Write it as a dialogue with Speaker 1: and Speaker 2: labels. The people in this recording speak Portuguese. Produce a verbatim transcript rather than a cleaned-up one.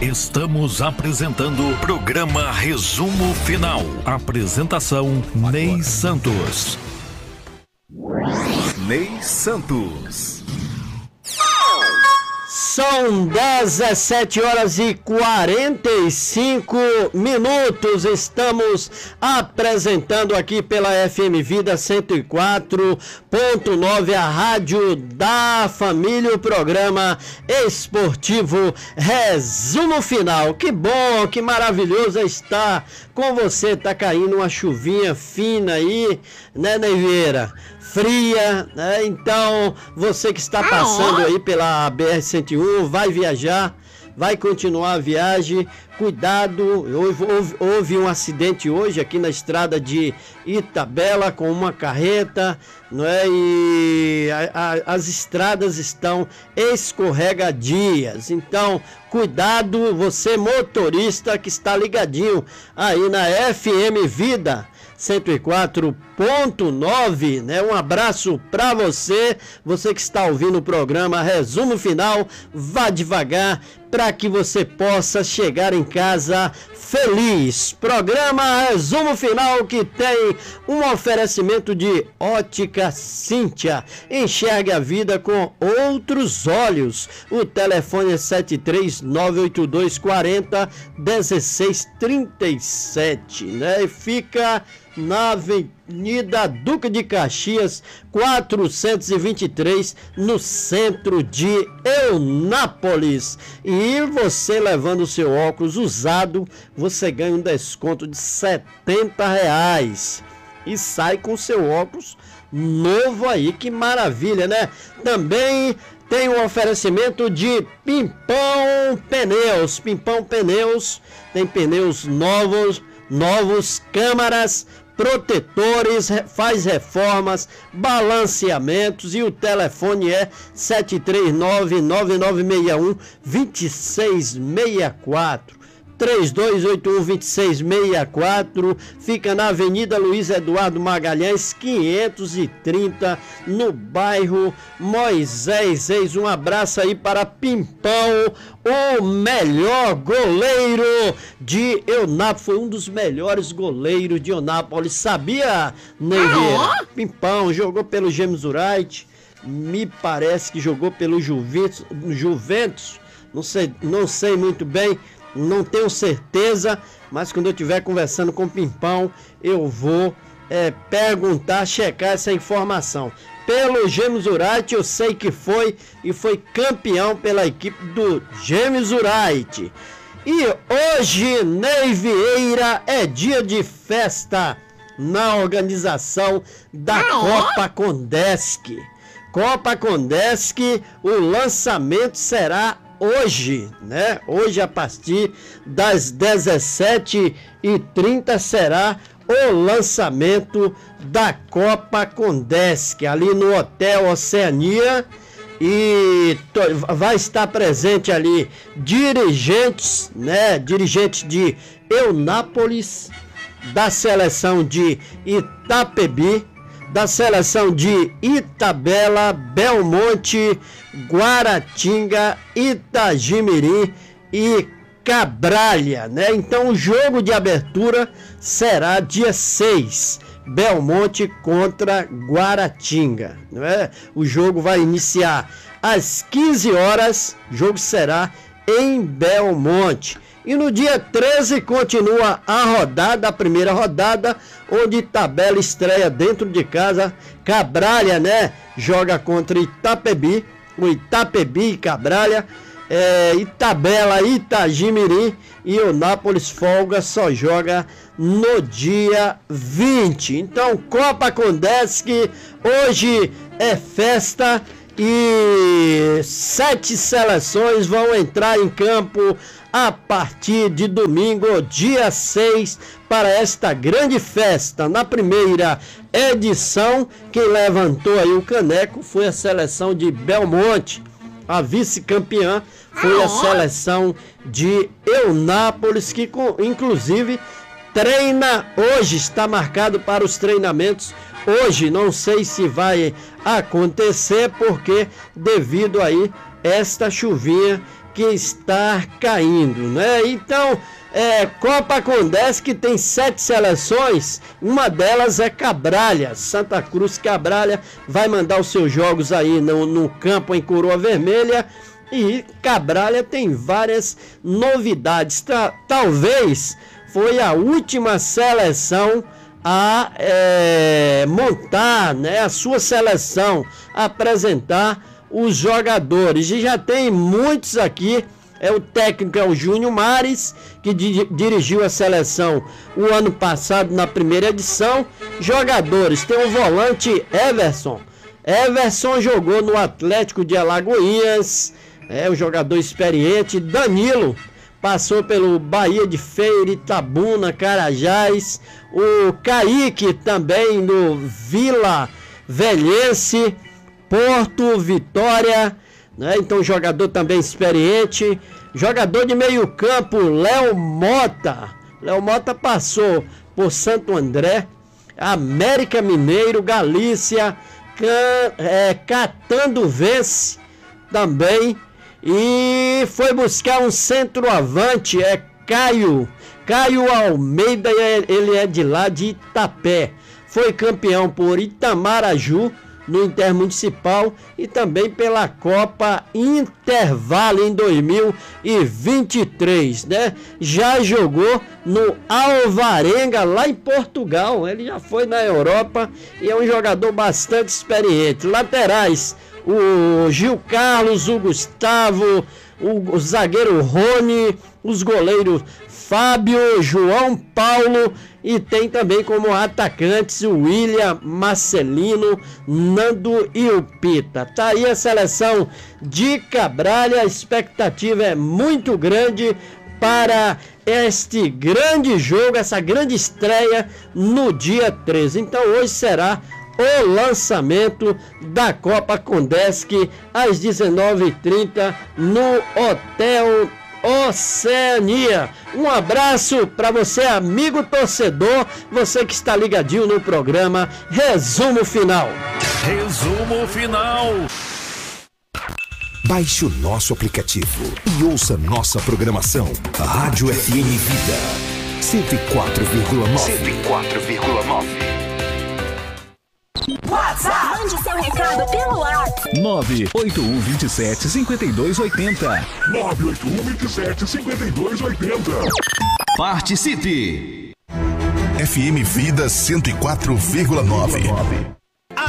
Speaker 1: Estamos apresentando o programa Resumo Final. Apresentação Ney Santos.
Speaker 2: Ney Santos.
Speaker 3: São dezessete horas e quarenta e cinco minutos. Estamos apresentando aqui pela F M Vida cento e quatro ponto nove, a rádio da família, o programa esportivo Resumo Final. Que bom, que maravilhoso estar com você. Tá caindo uma chuvinha fina aí, né, Ney Vieira? Fria, né? Então você que está passando aí pela B R cento e um, vai viajar, vai continuar a viagem, cuidado. Houve, houve, houve um acidente hoje aqui na estrada de Itabela com uma carreta, não é? E a, a, as estradas estão escorregadias, então cuidado, você motorista que está ligadinho aí na F M Vida cento e quatro ponto nove, né? Um abraço para você, você que está ouvindo o programa Resumo Final. Vá devagar para que você possa chegar em casa feliz. Programa Resumo Final que tem um oferecimento de Ótica Cíntia. Enxergue a vida com outros olhos. O telefone é sete três nove oito dois quatro zero um seis três sete, né? E fica na Avenida Duque de Caxias, quatrocentos e vinte e três, no centro de Eunápolis. E você levando o seu óculos usado, você ganha um desconto de setenta reais. E sai com o seu óculos novo aí, que maravilha, né? Também tem um oferecimento de Pimpão Pneus. Pimpão Pneus tem pneus novos, novos, câmaras, protetores, faz reformas, balanceamentos, e o telefone é sete três nove nove nove seis um dois seis seis quatro. três dois oito um dois seis seis quatro, fica na Avenida Luiz Eduardo Magalhães, quinhentos e trinta, no bairro Moisés Reis. Um abraço aí para Pimpão, o melhor goleiro de Eunápolis, foi um dos melhores goleiros de Eunápolis, sabia, Ney Vieira? Pimpão jogou pelo James Wright, me parece que jogou pelo Juventus, Juventus, não sei, não sei muito bem, não tenho certeza, mas quando eu estiver conversando com o Pimpão, eu vou é, perguntar, checar essa informação. Pelo James Wright, eu sei que foi, e foi campeão pela equipe do James Wright. E hoje, Ney Vieira, é dia de festa na organização da Copa Condesc. Copa Condesc, o lançamento será hoje, né? Hoje, a partir das dezessete e trinta, será o lançamento da Copa Condesc, ali no Hotel Oceania, e vai estar presente ali dirigentes, né? Dirigentes de Eunápolis, da seleção de Itapebi, da seleção de Itabela, Belmonte, Guaratinga, Itagimirim e Cabralha, né? Então o jogo de abertura será dia seis, Belmonte contra Guaratinga, não é? O jogo vai iniciar às quinze horas, o jogo será em Belmonte. E no dia treze continua a rodada, a primeira rodada, onde Itabela estreia dentro de casa, Cabralha, né, joga contra Itapebi, o Itapebi e Cabralha, é, Itabela, Itagimirim, e o Eunápolis folga, só joga no dia vinte. Então, Copa Condesc, hoje é festa, e sete seleções vão entrar em campo a partir de domingo, dia seis, para esta grande festa. Na primeira edição, quem levantou aí o caneco foi a seleção de Belmonte. A vice-campeã foi a seleção de Eunápolis, que inclusive treina hoje, está marcado para os treinamentos hoje. Não sei se vai acontecer, porque devido aí esta chuvinha que está caindo, né? Então, é, Copa Condesc tem sete seleções, uma delas é Cabralha. Santa Cruz Cabralha vai mandar os seus jogos aí no, no campo em Coroa Vermelha. E Cabralha tem várias novidades. Tá, talvez foi a última seleção a é, montar, né, a sua seleção, a apresentar os jogadores. E já tem muitos aqui. É o técnico, é o Júnior Mares, que di- dirigiu a seleção o ano passado na primeira edição. Jogadores, tem o volante Everson. Everson jogou no Atlético de Alagoinhas, é um jogador experiente. Danilo passou pelo Bahia de Feira, Itabuna, Carajás. O Kaique também no Vila Velhense, Porto, Vitória, né? Então jogador também experiente. Jogador de meio campo, Léo Mota. Léo Mota passou por Santo André, América Mineiro, Galícia, Can, é, Catanduvense também. E foi buscar um centroavante, é Caio. Caio Almeida, ele é de lá de Itapé. Foi campeão por Itamaraju no Intermunicipal e também pela Copa Intervalo em dois mil e vinte e três, né? Já jogou no Alvarenga lá em Portugal. Ele já foi na Europa e é um jogador bastante experiente. Laterais: o Gil Carlos, o Gustavo, o, o zagueiro Rony, os goleiros Fábio, João Paulo, e tem também como atacantes o William, Marcelino, Nando e o Pita. Tá aí a seleção de Cabralha. A expectativa é muito grande para este grande jogo, essa grande estreia no dia treze. Então hoje será o lançamento da Copa Condesc às dezenove e trinta no Hotel Oceania. Um abraço para você, amigo torcedor, você que está ligadinho no programa Resumo Final.
Speaker 1: Resumo Final.
Speaker 2: Baixe o nosso aplicativo e ouça nossa programação. Rádio F M Vida cento e quatro vírgula nove. cento e quatro vírgula nove.
Speaker 4: WhatsApp. Mande seu recado pelo WhatsApp.
Speaker 1: nove oito um dois sete cinco dois oito zero.
Speaker 5: nove oito um dois sete cinco dois oito zero.
Speaker 1: Participe!
Speaker 2: F M Vida cento e quatro vírgula nove.